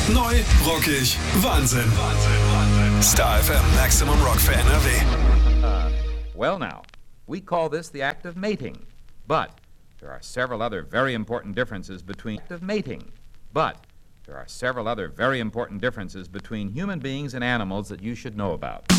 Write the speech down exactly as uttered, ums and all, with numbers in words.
Neu, rockig, Wahnsinn. Wahnsinn. Star F M Maximum Rock für N R W. Uh, well now, we call this the act of mating, but there are several other very important differences between act of mating, but there are several other very important differences between human beings and animals that you should know about.